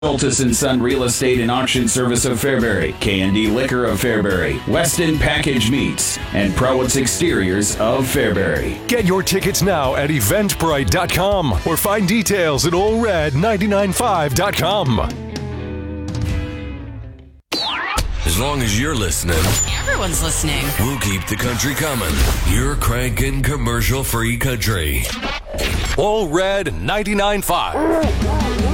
Schultes & Son Real Estate and Auction Service of Fairbury, K&D Liquor of Fairbury, Weston Package Meats, and Prowitz Exteriors of Fairbury. Get your tickets now at eventbrite.com or find details at allred995.com. As long as you're listening, everyone's listening. We'll keep the country coming. You're cranking commercial-free country. All Red 99.5.